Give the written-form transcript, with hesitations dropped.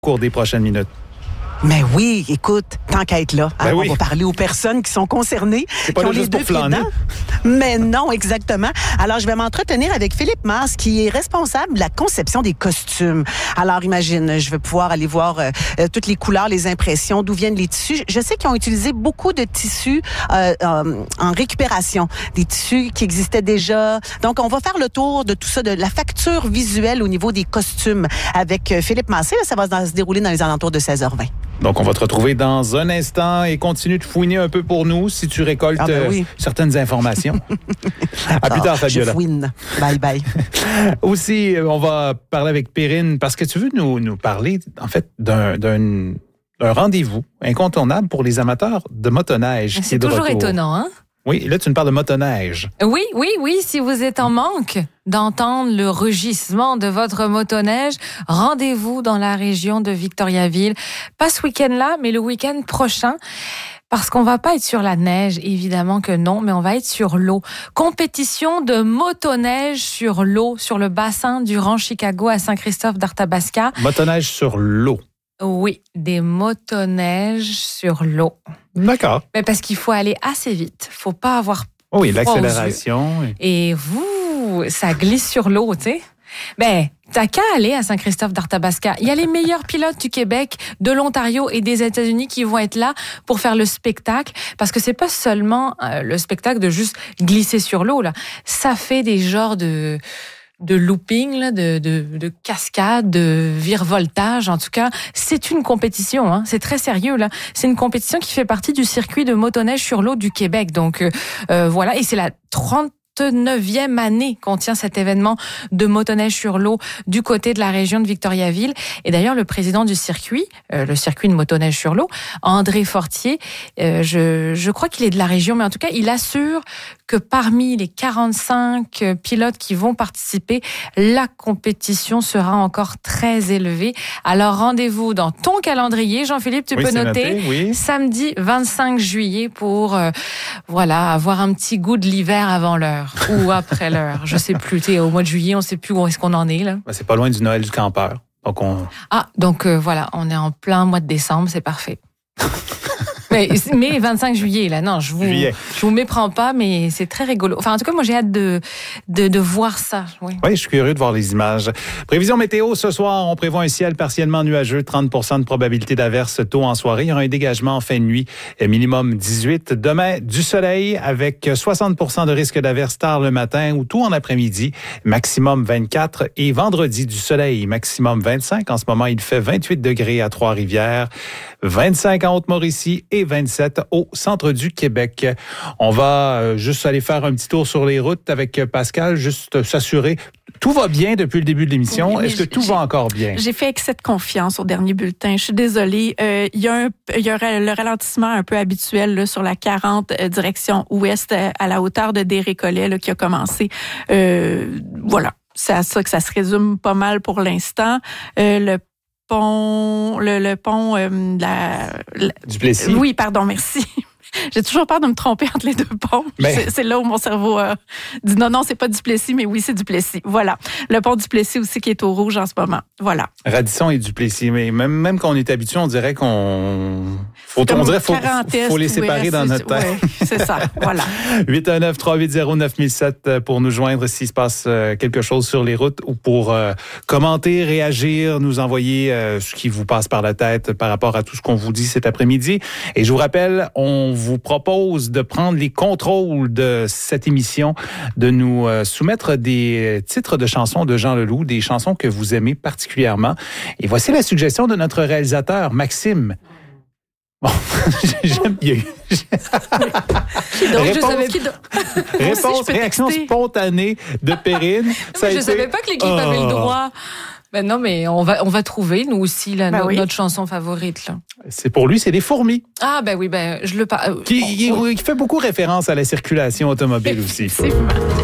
au cours des prochaines minutes. Mais oui, écoute, tant qu'à être là, Oui. on va parler aux personnes qui sont concernées. C'est pas qui là ont juste les pour deux pieds flâner. dedans. Mais non, exactement. Alors, je vais m'entretenir avec Philippe Masse, qui est responsable de la conception des costumes. Alors, imagine, je vais pouvoir aller voir toutes les couleurs, les impressions, d'où viennent les tissus. Je sais qu'ils ont utilisé beaucoup de tissus en récupération, des tissus qui existaient déjà. Donc, on va faire le tour de tout ça, de la facture visuelle au niveau des costumes avec Philippe Massé. Là, ça va se dérouler dans les alentours de 16h20. Donc, on va te retrouver dans un instant et continue de fouiner un peu pour nous si tu récoltes oui. certaines informations. À plus tard, Fabiola. Je fouine. Bye bye. Aussi, on va parler avec Perrine parce que tu veux nous parler, en fait, d'un rendez-vous incontournable pour les amateurs de motoneige. C'est toujours étonnant, hein? Oui, là, tu me parles de motoneige. Oui, si vous êtes en manque d'entendre le rugissement de votre motoneige, rendez-vous dans la région de Victoriaville. Pas ce week-end-là, mais le week-end prochain. Parce qu'on va pas être sur la neige, évidemment que non, mais on va être sur l'eau. Compétition de motoneige sur l'eau, sur le bassin du Ranch Chicago à Saint-Christophe d'Arthabasca. Motoneige sur l'eau. Oui, des motoneiges sur l'eau. D'accord. Mais parce qu'il faut aller assez vite. Faut pas avoir Oui, froid aux yeux. l'accélération. Et ça glisse sur l'eau, tu sais. Ben, t'as qu'à aller à Saint-Christophe d'Arthabasca. Il y a les meilleurs pilotes du Québec, de l'Ontario et des États-Unis qui vont être là pour faire le spectacle. Parce que c'est pas seulement le spectacle de juste glisser sur l'eau, là. Ça fait des genres de looping, là, de cascade, de virevoltage. En tout cas, c'est une compétition, hein. C'est très sérieux, là. C'est une compétition qui fait partie du circuit de motoneige sur l'eau du Québec. Donc, voilà. Et c'est la 39e année qu'on tient cet événement de motoneige sur l'eau du côté de la région de Victoriaville. Et d'ailleurs, le président du circuit, le circuit de motoneige sur l'eau, André Fortier, je crois qu'il est de la région, mais en tout cas, il assure que parmi les 45 pilotes qui vont participer, la compétition sera encore très élevée. Alors, rendez-vous dans ton calendrier. Jean-Philippe, tu peux noter. Noté, oui. Samedi 25 juillet pour, avoir un petit goût de l'hiver avant l'heure ou après l'heure. Je sais plus. Au mois de juillet, on sait plus où est-ce qu'on en est, là. Ben, c'est pas loin du Noël du campeur. Donc, Voilà, on est en plein mois de décembre, c'est parfait. Mais 25 juillet, là, non, je vous méprends pas, mais c'est très rigolo. Enfin, en tout cas, moi, j'ai hâte de voir ça. Oui, je suis curieux de voir les images. Prévision météo, ce soir, on prévoit un ciel partiellement nuageux, 30% de probabilité d'averse tôt en soirée. Il y aura un dégagement en fin de nuit, minimum 18. Demain, du soleil avec 60% de risque d'averse tard le matin ou tôt en après-midi, maximum 24. Et vendredi, du soleil, maximum 25. En ce moment, il fait 28 degrés à Trois-Rivières, 25 en Haute-Mauricie et 27 au centre du Québec. On va juste aller faire un petit tour sur les routes avec Pascal, juste s'assurer. Tout va bien depuis le début de l'émission. Oui, est-ce que tout va encore bien? J'ai fait excès de confiance au dernier bulletin. Je suis désolée. Il y a le ralentissement un peu habituel là, sur la 40 direction ouest à la hauteur de Desrécollets là, qui a commencé. Voilà. C'est à ça que ça se résume pas mal pour l'instant. Le pont Duplessis. Oui, pardon, merci. J'ai toujours peur de me tromper entre les deux ponts. C'est là où mon cerveau dit non, c'est pas Duplessis, mais oui, c'est Duplessis. Voilà. Le pont Duplessis aussi qui est au rouge en ce moment. Voilà. Radisson et Duplessis. Mais même quand on est habitué, on dirait faut les séparer dans notre tête. Oui, c'est ça. Voilà. 819-380-9007 pour nous joindre s'il se passe quelque chose sur les routes ou pour commenter, réagir, nous envoyer ce qui vous passe par la tête par rapport à tout ce qu'on vous dit cet après-midi. Et je vous rappelle, on vous propose de prendre les contrôles de cette émission, de nous soumettre des titres de chansons de Jean Leloup, des chansons que vous aimez particulièrement. Et voici la suggestion de notre réalisateur, Maxime. Bon, j'aime bien. Réaction spontanée de Perrine. Je savais pas que l'équipe avait le droit. Ben non, mais on va trouver, nous aussi, là, notre chanson favorite. Là. C'est pour lui, c'est des fourmis. Ah, ben oui, je le parle. Qui fait beaucoup référence à la circulation automobile aussi.